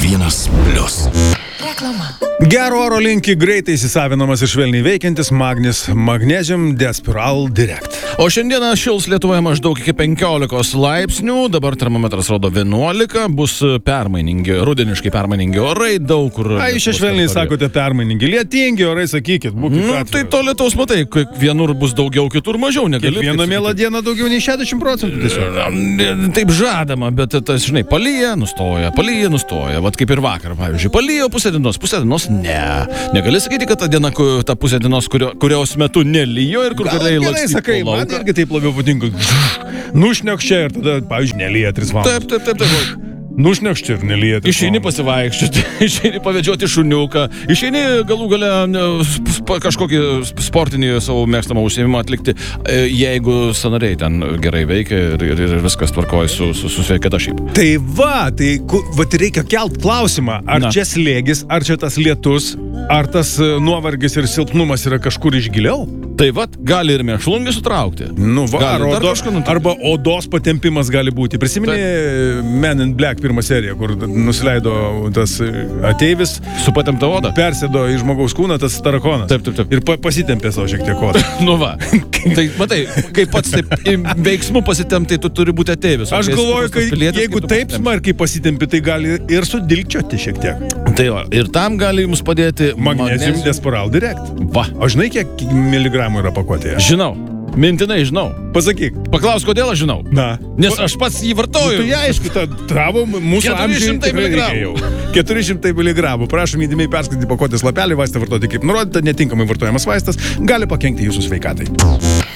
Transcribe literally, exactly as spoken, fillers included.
vienas plius. Reklama. Gero oro linki greitai įsisavinamas ir švelniai veikiantis Magnis Magnesium Despiral Direct. O šiandieną šils Lietuvoje maždaug iki penkiolikos laipsnių, dabar termometras rodo vienuolika, bus permainingi, rudeniškai permainingi orai, daug kur... A, iš čia švelniai sakote permainingi, lietingi orai, sakykit, būkit Nu, atviri. tai to lietaus matai, kiek vienur bus daugiau, kitur mažiau, negali. Kiekvieną taip mielą sakyti. dieną daugiau nei šešiasdešimt procentų tiesiog. Taip žadama, bet tas, žinai, palyja, nustoja, palyja, nustoja. Vat kaip ir vakar, pavyzdžiui, palyjo pusę dienos, pusę dienos ne. Negali sakyti, kad ta diena, ku- ta pusė dienos, kurio, kurios metu nelyjo ir kur Gal galėjai gerai lakstyti sakai, po man lauką. irgi taip labiau patinka. Nušniokščia ir tada, pavyzdžiui, nelyja tris valandas. Taip, taip, taip, taip. Nušniokščia ir nelyja tris Išeini valandas. pasivaikščioti, išeini pavedžioti šuniuką, išeini galų gale ne, sp- kažkokį sp- sportinį savo mėgstamą užsiėmimą atlikti, e, jeigu sąnariai ten gerai veikia ir, ir, ir viskas tvarkoja su, su, su sveikata šiaip. Tai va, tai ku- vat reikia kelt klausimą, ar Na. čia slėgis, ar čia tas lietus, ar tas e, nuovargis ir silpnumas yra kažkur iš giliau? Tai vat, gali ir mėšlungį sutraukti. Nu va, Gali ar dar odo, kažką nutikti. arba odos patempimas gali būti. Prisimeni Men in Black pirmą seriją, kur nusileido tas e, ateivis, Su patempta oda. persėdo į žmogaus kūną tas tarakonas. Taip, taip, taip. Ir pa, pasitempė savo šiek tiek odą. Nu va. Tai matai, kai pats taip į veiksmų pasitemtai, tu turi būti ateivis. Aš galvoju, kad jeigu taip smarkiai pasitempi, tai gali ir sudilkčioti šiek tiek. Tai va, ir tam gali jums padėti Magnesium Despiral Direct. Va, O žinai, kiek miligramų yra pakuotėje? žinau. Mintinai žinau. Pasakyk. Paklaus, kodėl aš žinau. Na. Nes aš pats jį vartoju. Tai aišku, ta, tavo mūsų keturi amžiui šimtai tikrai reikia jau. keturi šimtai miligramų. Prašom įdėmiai perskaityti pakuotės lapelį, vaistą vartoti kaip nurodyta, netinkamai vartojamas vaistas gali pakenkti jūsų sveikatai.